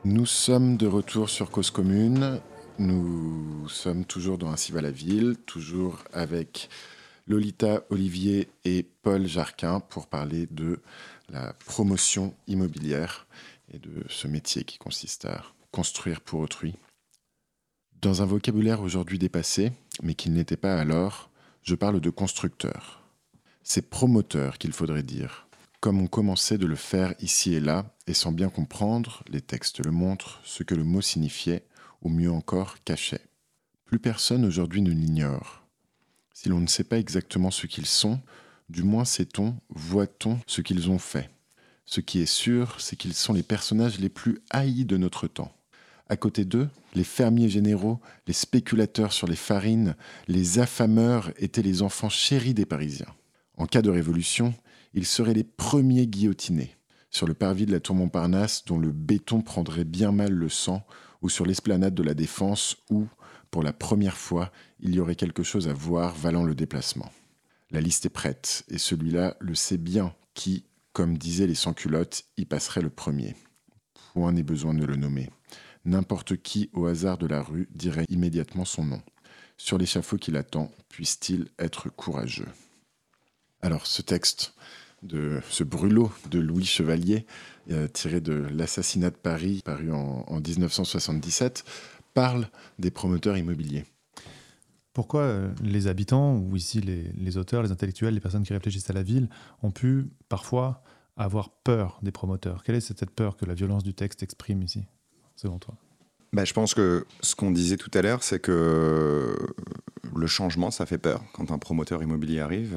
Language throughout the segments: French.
Nous sommes de retour sur Cause Commune. Nous sommes toujours dans Ainsi va la ville, toujours avec Lolita Olivier et Paul Jarquin pour parler de la promotion immobilière et de ce métier qui consiste à construire pour autrui. Dans un vocabulaire aujourd'hui dépassé, mais qu'il n'était pas alors, je parle de constructeurs. C'est promoteurs qu'il faudrait dire, comme on commençait de le faire ici et là, et sans bien comprendre, les textes le montrent, ce que le mot signifiait, ou mieux encore cachait. Plus personne aujourd'hui ne l'ignore. Si l'on ne sait pas exactement ce qu'ils sont, du moins sait-on, voit-on ce qu'ils ont fait. Ce qui est sûr, c'est qu'ils sont les personnages les plus haïs de notre temps. À côté d'eux, les fermiers généraux, les spéculateurs sur les farines, les affameurs étaient les enfants chéris des Parisiens. En cas de révolution, ils seraient les premiers guillotinés. Sur le parvis de la tour Montparnasse, dont le béton prendrait bien mal le sang, ou sur l'esplanade de la Défense, où, pour la première fois, il y aurait quelque chose à voir valant le déplacement. La liste est prête, et celui-là le sait bien qui, comme disaient les sans-culottes, y passerait le premier. Point n'est besoin de le nommer. N'importe qui, au hasard de la rue, dirait immédiatement son nom. Sur l'échafaud qui l'attend, puisse-t-il être courageux. Alors, ce texte, ce brûlot de Louis Chevalier, tiré de L'assassinat de Paris, paru en 1977, parle des promoteurs immobiliers. Pourquoi les habitants, ou ici les auteurs, les intellectuels, les personnes qui réfléchissent à la ville, ont pu parfois avoir peur des promoteurs? Quelle est cette peur que la violence du texte exprime ici, selon toi? Je pense que ce qu'on disait tout à l'heure, c'est que le changement, ça fait peur. Quand un promoteur immobilier arrive,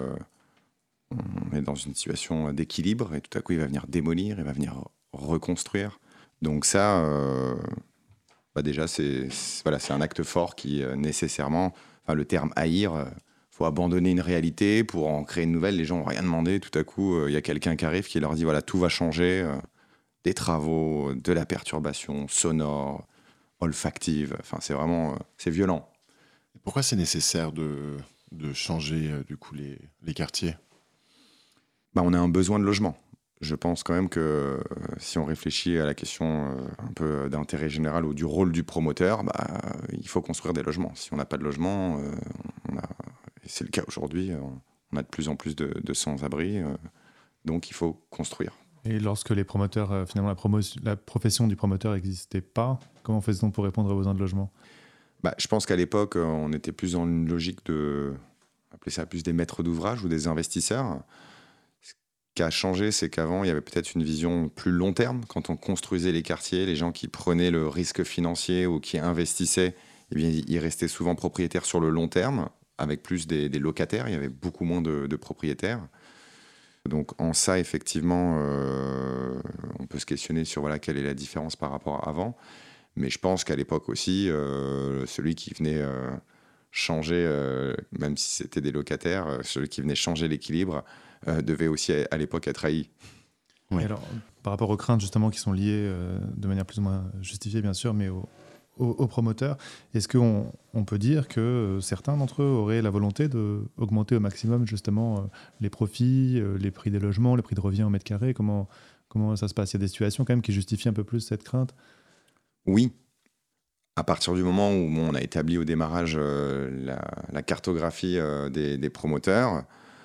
on est dans une situation d'équilibre et tout à coup, il va venir démolir, il va venir reconstruire. Donc ça, déjà, c'est un acte fort qui nécessairement, le terme haïr, faut abandonner une réalité pour en créer une nouvelle. Les gens n'ont rien demandé. Tout à coup, il y a quelqu'un qui arrive qui leur dit voilà, tout va changer. Des travaux, de la perturbation sonore, olfactive. C'est violent. Pourquoi c'est nécessaire de changer du coup les quartiers ? On a un besoin de logement. Je pense quand même que si on réfléchit à la question un peu d'intérêt général ou du rôle du promoteur, il faut construire des logements. Si on n'a pas de logement, et c'est le cas aujourd'hui, on a de plus en plus de sans-abri, donc il faut construire. Et lorsque les promoteurs, finalement, la profession du promoteur n'existait pas, comment faisait-on pour répondre aux besoins de logement ? Je pense qu'à l'époque, on était plus dans une logique appeler ça plus des maîtres d'ouvrage ou des investisseurs. Ce qui a changé, c'est qu'avant, il y avait peut-être une vision plus long terme. Quand on construisait les quartiers, les gens qui prenaient le risque financier ou qui investissaient, ils restaient souvent propriétaires sur le long terme, avec plus des locataires. Il y avait beaucoup moins de propriétaires. Donc en ça, effectivement, on peut se questionner sur quelle est la différence par rapport à avant. Mais je pense qu'à l'époque aussi, celui qui venait changer, même si c'était des locataires, celui qui venait changer l'équilibre devait aussi à l'époque être haï. Oui. Alors, par rapport aux craintes justement qui sont liées de manière plus ou moins justifiée bien sûr, mais aux promoteurs, est-ce qu'on peut dire que certains d'entre eux auraient la volonté d'augmenter au maximum justement les profits, les prix des logements, les prix de revient au mètre carré? Comment ça se passe? Il y a des situations quand même qui justifient un peu plus cette crainte? Oui. À partir du moment où on a établi au démarrage la cartographie des promoteurs,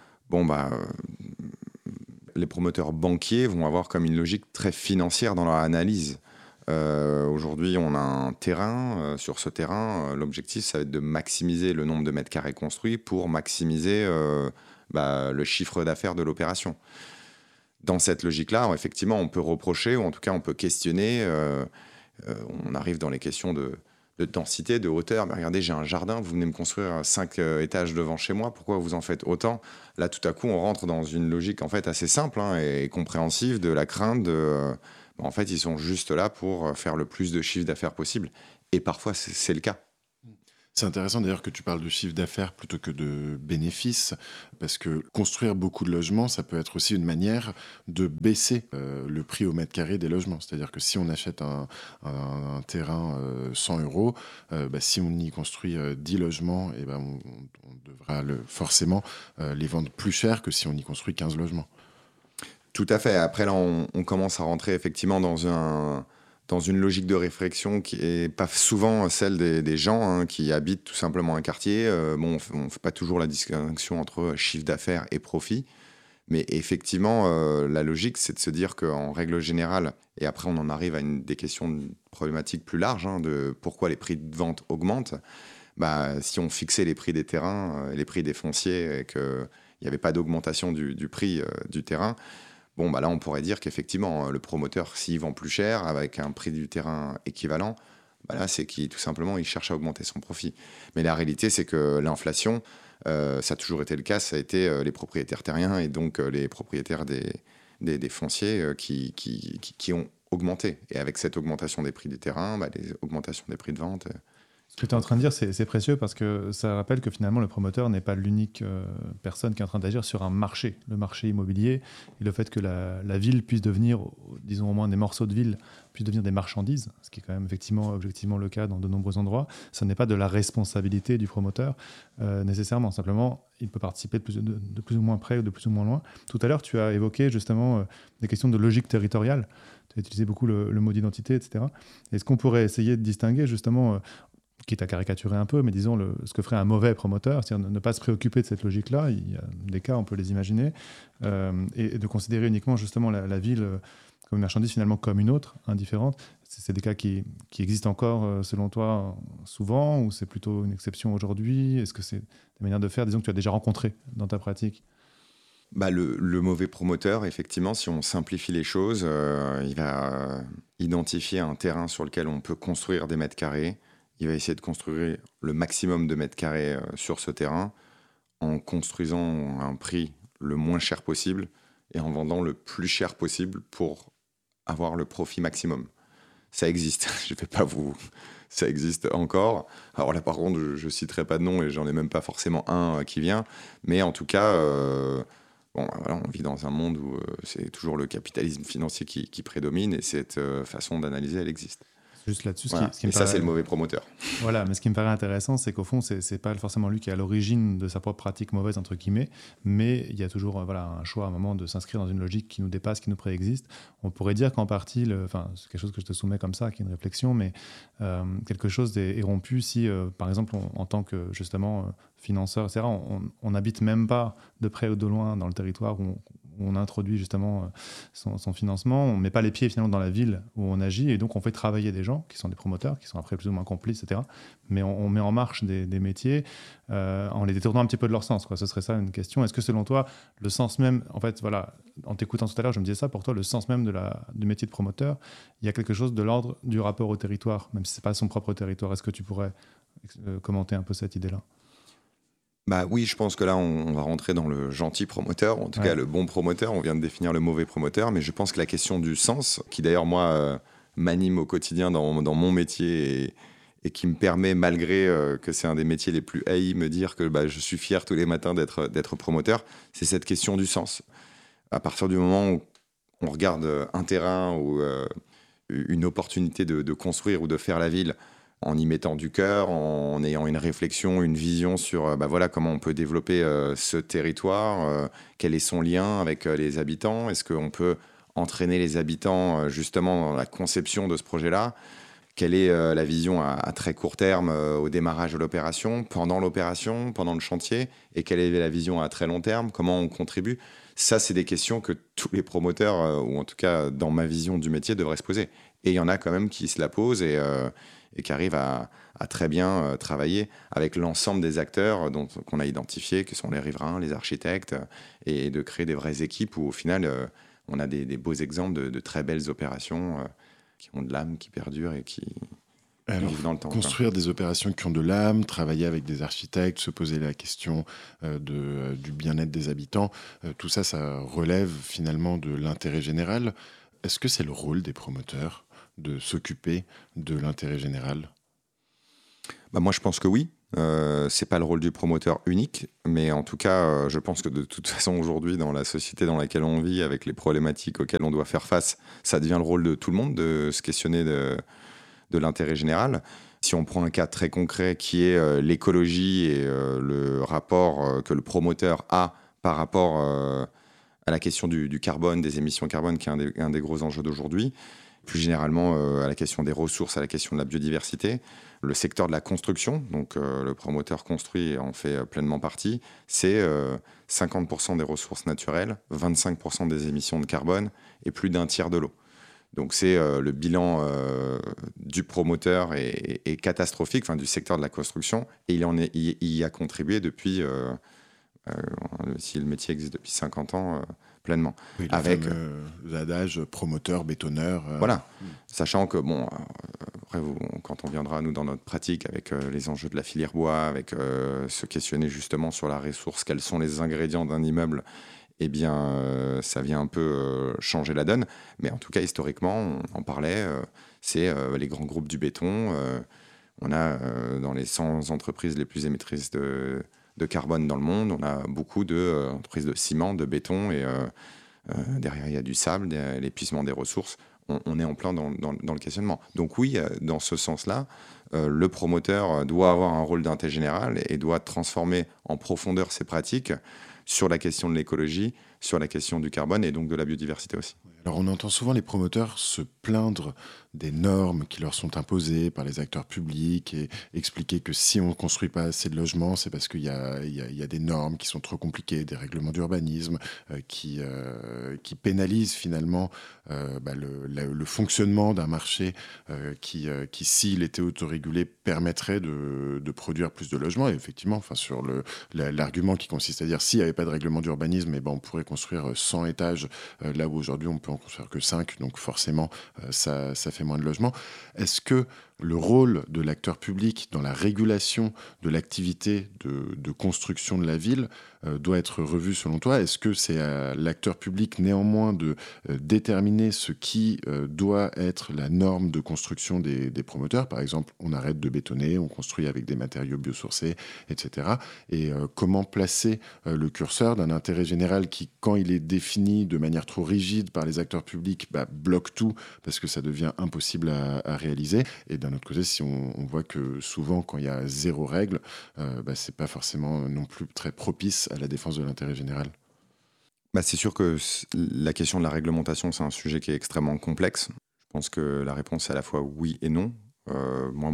les promoteurs banquiers vont avoir comme une logique très financière dans leur analyse. Aujourd'hui, on a un terrain. Sur ce terrain, l'objectif, ça va être de maximiser le nombre de mètres carrés construits pour maximiser le chiffre d'affaires de l'opération. Dans cette logique-là, effectivement, on peut reprocher, ou en tout cas, on peut questionner. On arrive dans les questions de densité, de hauteur. Mais regardez, j'ai un jardin, vous venez me construire 5 étages devant chez moi, pourquoi vous en faites autant? Là, tout à coup, on rentre dans une logique en fait assez simple et compréhensive de la crainte de... en fait, ils sont juste là pour faire le plus de chiffre d'affaires possible. Et parfois, c'est le cas. C'est intéressant d'ailleurs que tu parles de chiffre d'affaires plutôt que de bénéfices, parce que construire beaucoup de logements, ça peut être aussi une manière de baisser le prix au mètre carré des logements. C'est-à-dire que si on achète un terrain 100 euros, si on y construit 10 logements, on devra forcément les vendre plus cher que si on y construit 15 logements. Tout à fait. Après, là, on commence à rentrer effectivement dans dans une logique de réflexion qui n'est pas souvent celle des gens qui habitent tout simplement un quartier. On ne fait pas toujours la distinction entre chiffre d'affaires et profit. Mais effectivement, la logique, c'est de se dire qu'en règle générale, et après on en arrive à des questions problématiques plus larges, de pourquoi les prix de vente augmentent. Si on fixait les prix des terrains, les prix des fonciers, et qu'il n'y avait pas d'augmentation du prix du terrain, là, on pourrait dire qu'effectivement, le promoteur, s'il vend plus cher, avec un prix du terrain équivalent, là, c'est qu'il, tout simplement, il cherche à augmenter son profit. Mais la réalité, c'est que l'inflation, ça a toujours été le cas, ça a été les propriétaires terriens et donc les propriétaires des fonciers qui ont augmenté. Et avec cette augmentation des prix du terrain, les augmentations des prix de vente... Ce que tu es en train de dire, c'est précieux parce que ça rappelle que finalement, le promoteur n'est pas l'unique personne qui est en train d'agir sur un marché, le marché immobilier. Et le fait que la ville puisse devenir, disons au moins des morceaux de ville, puissent devenir des marchandises, ce qui est quand même objectivement le cas dans de nombreux endroits, ça n'est pas de la responsabilité du promoteur nécessairement. Simplement, il peut participer de plus ou moins près ou de plus ou moins loin. Tout à l'heure, tu as évoqué justement des questions de logique territoriale. Tu as utilisé beaucoup le mot d'identité, etc. Est-ce qu'on pourrait essayer de distinguer justement... quitte à caricaturer un peu, mais disons ce que ferait un mauvais promoteur, c'est-à-dire ne pas se préoccuper de cette logique-là, il y a des cas, on peut les imaginer, et de considérer uniquement justement la ville comme une marchandise finalement comme une autre, indifférente. C'est des cas qui existent encore, selon toi, souvent, ou c'est plutôt une exception aujourd'hui? Est-ce que c'est des manières de faire, disons, que tu as déjà rencontrées dans ta pratique? Le mauvais promoteur, effectivement, si on simplifie les choses, il va identifier un terrain sur lequel on peut construire des mètres carrés. Il va essayer de construire le maximum de mètres carrés sur ce terrain en construisant à un prix le moins cher possible et en vendant le plus cher possible pour avoir le profit maximum. Ça existe, ça existe encore. Alors là, par contre, je ne citerai pas de nom et j'en ai même pas forcément un qui vient. Mais en tout cas, on vit dans un monde où c'est toujours le capitalisme financier qui prédomine et cette façon d'analyser, elle existe. Juste là-dessus, voilà. ce qui me paraît... ça, c'est le mauvais promoteur. Voilà, mais ce qui me paraît intéressant, c'est qu'au fond, c'est pas forcément lui qui est à l'origine de sa propre pratique mauvaise, entre guillemets, mais il y a toujours un choix à un moment de s'inscrire dans une logique qui nous dépasse, qui nous préexiste. On pourrait dire qu'en partie, c'est quelque chose que je te soumets comme ça, qui est une réflexion, mais quelque chose est rompu si, par exemple, en tant que, justement, financeur, etc., on n'habite même pas de près ou de loin dans le territoire où on introduit justement son financement, on ne met pas les pieds finalement dans la ville où on agit, et donc on fait travailler des gens qui sont des promoteurs, qui sont après plus ou moins complices, etc. Mais on met en marche des métiers en les détournant un petit peu de leur sens, quoi. Ce serait ça une question. Est-ce que selon toi, le sens même, en fait, voilà, en t'écoutant tout à l'heure, je me disais ça, pour toi, le sens même du métier de promoteur, il y a quelque chose de l'ordre du rapport au territoire, même si ce n'est pas son propre territoire. Est-ce que tu pourrais commenter un peu cette idée-là ? Oui, je pense que là, on va rentrer dans le gentil promoteur, en tout cas le bon promoteur. On vient de définir le mauvais promoteur, mais je pense que la question du sens, qui d'ailleurs, moi, m'anime au quotidien dans mon métier et qui me permet, malgré que c'est un des métiers les plus haïs, me dire que je suis fier tous les matins d'être promoteur, c'est cette question du sens. À partir du moment où on regarde un terrain ou une opportunité de construire ou de faire la ville, en y mettant du cœur, en ayant une réflexion, une vision sur comment on peut développer ce territoire, quel est son lien avec les habitants, est-ce qu'on peut entraîner les habitants justement dans la conception de ce projet-là, quelle est la vision à très court terme au démarrage de l'opération, pendant le chantier, et quelle est la vision à très long terme, comment on contribue. Ça, c'est des questions que tous les promoteurs, ou en tout cas dans ma vision du métier, devraient se poser. Et il y en a quand même qui se la posent et qui arrivent à très bien travailler avec l'ensemble des acteurs qu'on a identifiés, que sont les riverains, les architectes, et de créer des vraies équipes où au final, on a des beaux exemples de très belles opérations qui ont de l'âme, qui perdurent et qui vivent dans le temps. Construire des opérations qui ont de l'âme, travailler avec des architectes, se poser la question du bien-être des habitants, tout ça, ça relève finalement de l'intérêt général. Est-ce que c'est le rôle des promoteurs de s'occuper de l'intérêt général ? Moi, je pense que oui. C'est pas le rôle du promoteur unique, mais en tout cas, je pense que de toute façon, aujourd'hui, dans la société dans laquelle on vit, avec les problématiques auxquelles on doit faire face, ça devient le rôle de tout le monde de se questionner de l'intérêt général. Si on prend un cas très concret qui est l'écologie et le rapport que le promoteur a par rapport à la question du carbone, des émissions carbone, qui est un des gros enjeux d'aujourd'hui, plus généralement à la question des ressources, à la question de la biodiversité. Le secteur de la construction, donc le promoteur construit en fait pleinement partie, c'est 50% des ressources naturelles, 25% des émissions de carbone et plus d'un tiers de l'eau. Donc c'est le bilan du promoteur est catastrophique, du secteur de la construction, et il y a contribué depuis, si le métier existe depuis 50 ans, pleinement. Oui, avec l'adage promoteur, bétonneur. Voilà, sachant que après, quand on viendra nous dans notre pratique avec les enjeux de la filière bois, avec se questionner justement sur la ressource, quels sont les ingrédients d'un immeuble, eh bien, ça vient un peu changer la donne. Mais en tout cas, historiquement, on en parlait, c'est les grands groupes du béton. On a dans les 100 entreprises les plus émettrices de carbone dans le monde, on a beaucoup d'entreprises de ciment, de béton, et derrière, il y a du sable, l'épuisement des ressources. On est en plein dans le questionnement. Donc oui, dans ce sens-là, le promoteur doit avoir un rôle d'intérêt général et doit transformer en profondeur ses pratiques sur la question de l'écologie, sur la question du carbone et donc de la biodiversité aussi. Alors on entend souvent les promoteurs se plaindre des normes qui leur sont imposées par les acteurs publics et expliquer que si on ne construit pas assez de logements, c'est parce qu'il y a des normes qui sont trop compliquées, des règlements d'urbanisme qui pénalisent finalement le fonctionnement d'un marché qui s'il était autorégulé, permettrait de produire plus de logements. Et effectivement, sur l'argument qui consiste à dire s'il n'y avait pas de règlement d'urbanisme, on pourrait construire 100 étages là où aujourd'hui on peut en construire que 5, donc forcément ça fait moins de logements. Est-ce que le rôle de l'acteur public dans la régulation de l'activité de construction de la ville doit être revu selon toi? Est-ce que c'est à l'acteur public néanmoins de déterminer ce qui doit être la norme de construction des promoteurs? Par exemple, on arrête de bétonner, on construit avec des matériaux biosourcés, etc. Et comment placer le curseur d'un intérêt général qui, quand il est défini de manière trop rigide par les acteurs publics, bloque tout parce que ça devient impossible à réaliser. Et d'un autre côté, si on voit que souvent, quand il y a zéro règle, c'est pas forcément non plus très propice à la défense de l'intérêt général. C'est sûr que la question de la réglementation, c'est un sujet qui est extrêmement complexe. Je pense que la réponse est à la fois oui et non. Moi,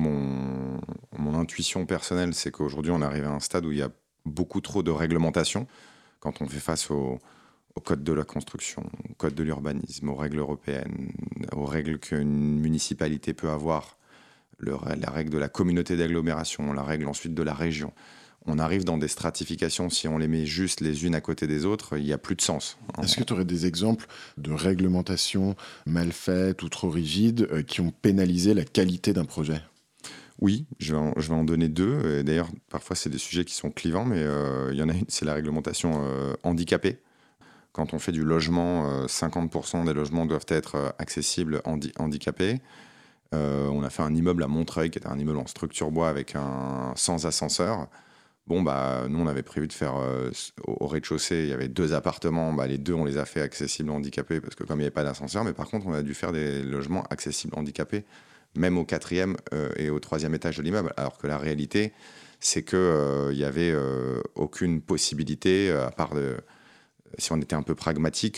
mon intuition personnelle, c'est qu'aujourd'hui, on arrive à un stade où il y a beaucoup trop de réglementation. Quand on fait face au code de la construction, au code de l'urbanisme, aux règles européennes, aux règles qu'une municipalité peut avoir, la règle de la communauté d'agglomération, la règle ensuite de la région. On arrive dans des stratifications, si on les met juste les unes à côté des autres, il n'y a plus de sens. Est-ce que tu aurais des exemples de réglementations mal faites ou trop rigides qui ont pénalisé la qualité d'un projet ? Oui, je vais en donner deux. Et d'ailleurs, parfois, c'est des sujets qui sont clivants, mais il y en a une, c'est la réglementation handicapée. Quand on fait du logement, 50% des logements doivent être accessibles handicapés. On a fait un immeuble à Montreuil, qui était un immeuble en structure bois sans ascenseur. Nous, on avait prévu de faire au rez-de-chaussée, il y avait 2 appartements. Les 2, on les a fait accessibles handicapés parce que comme il n'y avait pas d'ascenseur, mais par contre, on a dû faire des logements accessibles handicapés, même au 4e et au 3e étage de l'immeuble. Alors que la réalité, c'est qu'il n'y avait aucune possibilité, à part si on était un peu pragmatique,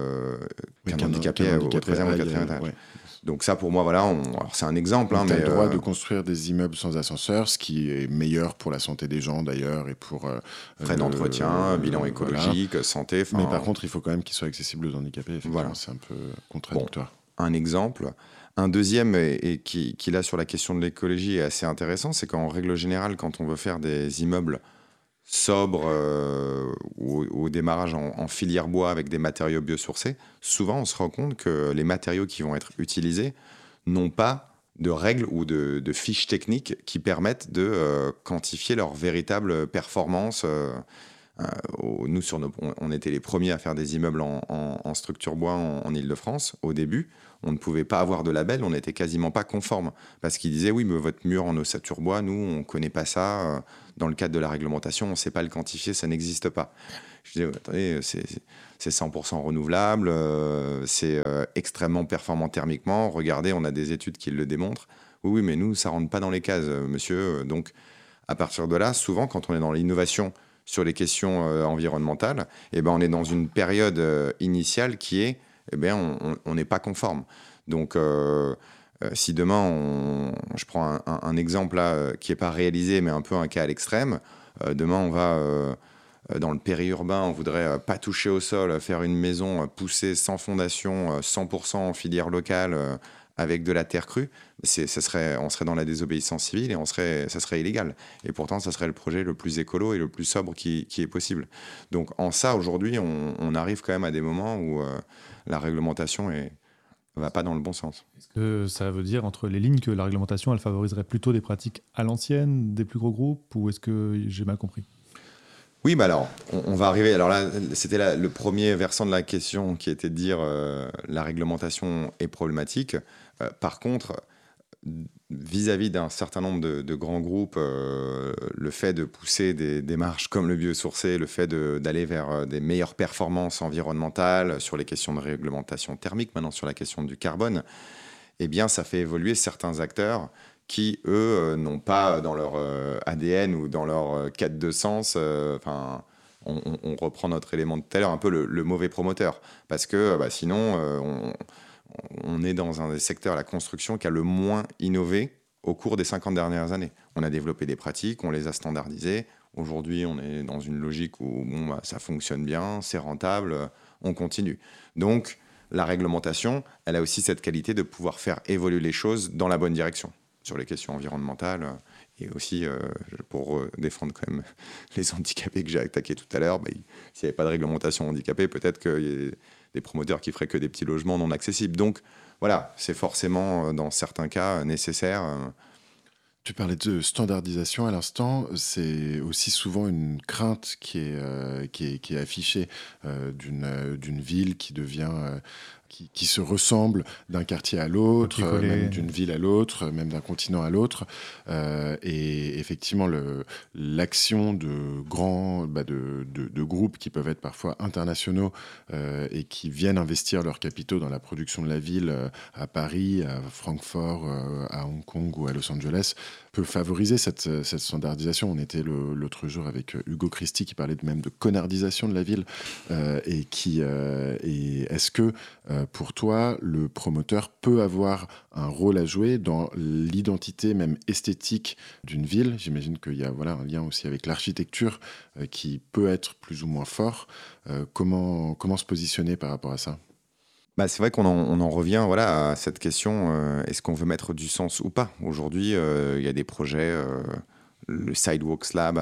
qu'un handicapé au 3e ou 4e étage. Ouais. Donc ça, pour moi, alors c'est un exemple. Tu as le droit de construire des immeubles sans ascenseur, ce qui est meilleur pour la santé des gens, d'ailleurs, et pour... frais d'entretien, bilan écologique, santé... Mais par contre, il faut quand même qu'ils soient accessibles aux handicapés. Effectivement, c'est un peu contradictoire. Un exemple. Un deuxième, et qui là, sur la question de l'écologie, est assez intéressant, c'est qu'en règle générale, quand on veut faire des immeubles sobres ou au démarrage en filière bois avec des matériaux biosourcés, souvent on se rend compte que les matériaux qui vont être utilisés n'ont pas de règles ou de fiches techniques qui permettent de quantifier leur véritable performance. Nous, on était les premiers à faire des immeubles en structure bois en Ile-de-France au début. On ne pouvait pas avoir de label, on n'était quasiment pas conforme. Parce qu'ils disaient, oui, mais votre mur en ossature bois, nous, on ne connaît pas ça. Dans le cadre de la réglementation, on ne sait pas le quantifier, ça n'existe pas. Je disais, attendez, c'est 100% renouvelable, c'est extrêmement performant thermiquement. Regardez, on a des études qui le démontrent. Oui, mais nous, ça ne rentre pas dans les cases, monsieur. Donc, à partir de là, souvent, quand on est dans l'innovation sur les questions environnementales, on est dans une période initiale qui est... on n'est pas conforme. Donc, si demain, je prends un exemple là, qui n'est pas réalisé, mais un peu un cas à l'extrême, demain on va dans le périurbain, on voudrait pas toucher au sol, faire une maison poussée sans fondation, 100% en filière locale, avec de la terre crue, on serait dans la désobéissance civile et ça serait illégal. Et pourtant, ça serait le projet le plus écolo et le plus sobre qui est possible. Donc en ça, aujourd'hui, on arrive quand même à des moments où la réglementation ne va pas dans le bon sens. Est-ce que ça veut dire, entre les lignes, que la réglementation, elle favoriserait plutôt des pratiques à l'ancienne, des plus gros groupes, ou est-ce que j'ai mal compris ? Oui, mais alors, on va arriver. Alors là, c'était le premier versant de la question qui était de dire la réglementation est problématique. Par contre, vis-à-vis d'un certain nombre de grands groupes, le fait de pousser des démarches comme le biosourcé, le fait d'aller vers des meilleures performances environnementales sur les questions de réglementation thermique, maintenant sur la question du carbone, eh bien, ça fait évoluer certains acteurs qui, eux, n'ont pas dans leur ADN ou dans leur quête de sens, on reprend notre élément de tout à l'heure, un peu le mauvais promoteur. Parce que sinon, on est dans un des secteurs, la construction, qui a le moins innové au cours des 50 dernières années. On a développé des pratiques, on les a standardisées. Aujourd'hui, on est dans une logique où ça fonctionne bien, c'est rentable, on continue. Donc, la réglementation, elle a aussi cette qualité de pouvoir faire évoluer les choses dans la bonne direction, sur les questions environnementales, et aussi pour défendre quand même les handicapés que j'ai attaqués tout à l'heure. S'il n'y avait pas de réglementation handicapée, peut-être qu'il y a des promoteurs qui feraient que des petits logements non accessibles. Donc voilà, c'est forcément dans certains cas nécessaire. Tu parlais de standardisation à l'instant, c'est aussi souvent une crainte qui est affichée d'une ville qui devient... Qui se ressemble d'un quartier à l'autre, même d'une ville à l'autre, même d'un continent à l'autre. Et effectivement, l'action de grands de groupes qui peuvent être parfois internationaux et qui viennent investir leurs capitaux dans la production de la ville à Paris, à Francfort, à Hong Kong ou à Los Angeles peut favoriser cette standardisation. On était l'autre jour avec Hugo Christie qui parlait même de connardisation de la ville. Et est-ce que pour toi, le promoteur peut avoir un rôle à jouer dans l'identité même esthétique d'une ville? J'imagine qu'il y a un lien aussi avec l'architecture qui peut être plus ou moins fort. Comment se positionner par rapport à ça? C'est vrai qu'on en revient à cette question, est-ce qu'on veut mettre du sens ou pas? Aujourd'hui, il y a des projets, le Sidewalks Lab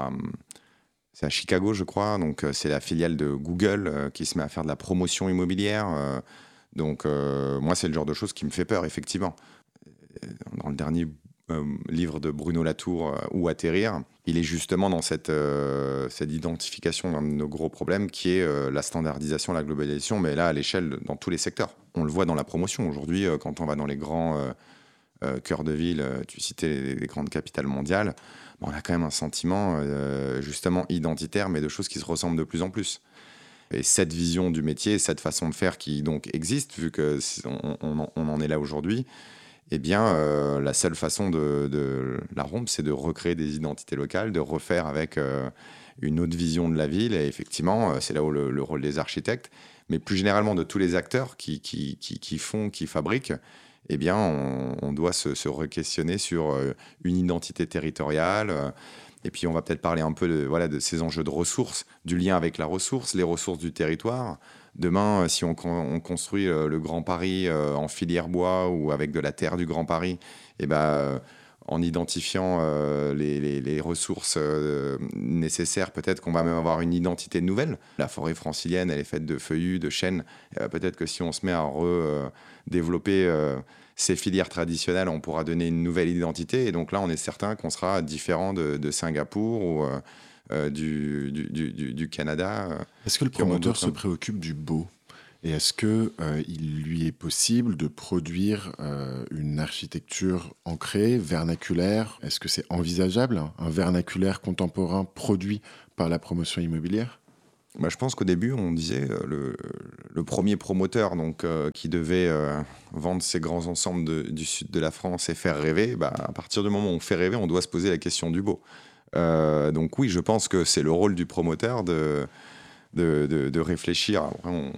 c'est à Chicago, je crois. Donc, c'est la filiale de Google qui se met à faire de la promotion immobilière. Donc, moi, c'est le genre de choses qui me fait peur, effectivement. Dans le dernier livre de Bruno Latour, Où atterrir, il est justement dans cette identification d'un de nos gros problèmes qui est la standardisation, la globalisation, mais là, à l'échelle, dans tous les secteurs. On le voit dans la promotion. Aujourd'hui, quand on va dans les grands cœurs de ville, tu citais les grandes capitales mondiales, on a quand même un sentiment justement identitaire, mais de choses qui se ressemblent de plus en plus. Et cette vision du métier, cette façon de faire qui donc existe, vu qu'on en est là aujourd'hui, eh bien, la seule façon de la rompre, c'est de recréer des identités locales, de refaire avec une autre vision de la ville. Et effectivement, c'est là où le rôle des architectes, mais plus généralement de tous les acteurs qui fabriquent, eh bien, on doit se re-questionner sur une identité territoriale. Et puis, on va peut-être parler un peu de ces enjeux de ressources, du lien avec la ressource, les ressources du territoire. Demain, si on construit le Grand Paris en filière bois ou avec de la terre du Grand Paris, en identifiant les ressources nécessaires, peut-être qu'on va même avoir une identité nouvelle. La forêt francilienne, elle est faite de feuillus, de chênes. Peut-être que si on se met à redévelopper ces filières traditionnelles, on pourra donner une nouvelle identité. Et donc là, on est certain qu'on sera différent de Singapour ou du Canada. Est-ce que le promoteur se préoccupe du beau ? Et est-ce qu'il lui est possible de produire une architecture ancrée, vernaculaire ? Est-ce que c'est envisageable, un vernaculaire contemporain produit par la promotion immobilière ? Je pense qu'au début, on disait le premier promoteur qui devait vendre ces grands ensembles du sud de la France et faire rêver, à partir du moment où on fait rêver, on doit se poser la question du beau. Donc oui, je pense que c'est le rôle du promoteur de réfléchir. Après,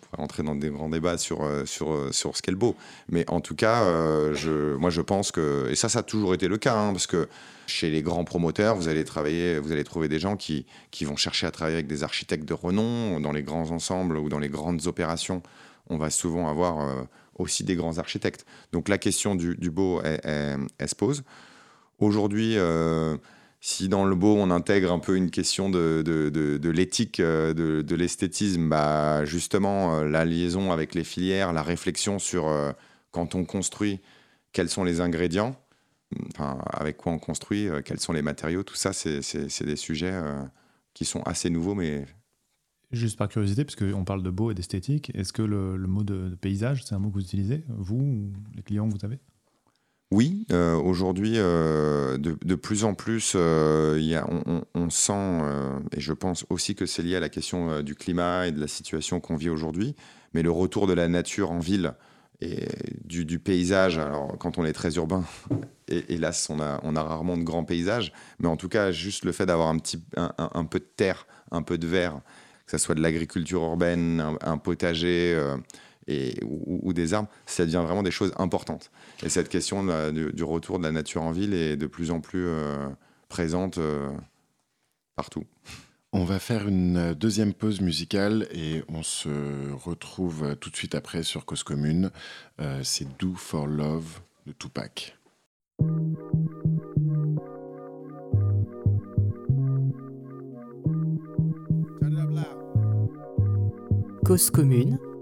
pourrait rentrer dans des grands débats sur ce qu'est le beau. Mais en tout cas, moi je pense que, et ça a toujours été le cas, hein, parce que chez les grands promoteurs, vous allez trouver des gens qui vont chercher à travailler avec des architectes de renom. Dans les grands ensembles ou dans les grandes opérations, on va souvent avoir aussi des grands architectes. Donc la question du beau, elle se pose. Aujourd'hui, si dans le beau, on intègre un peu une question de l'éthique, de l'esthétisme, bah, justement, la liaison avec les filières, la réflexion sur quand on construit, quels sont les ingrédients, enfin, avec quoi on construit, quels sont les matériaux, tout ça, c'est des sujets qui sont assez nouveaux, mais... Juste par curiosité, parce qu'on parle de beau et d'esthétique, est-ce que le mot de paysage, c'est un mot que vous utilisez, vous ou les clients que vous avez ? Oui, aujourd'hui, de plus en plus, on sent, et je pense aussi que c'est lié à la question du climat et de la situation qu'on vit aujourd'hui, mais le retour de la nature en ville et du paysage. Alors, quand on est très urbain, hélas, on a rarement de grands paysages, mais en tout cas, juste le fait d'avoir un peu de terre, un peu de verre, que ce soit de l'agriculture urbaine, un potager ou des arbres, ça devient vraiment des choses importantes. Et cette question du retour de la nature en ville est de plus en plus présente partout. On va faire une deuxième pause musicale et on se retrouve tout de suite après sur Cause Commune. C'est Do for Love de Tupac. Cause Commune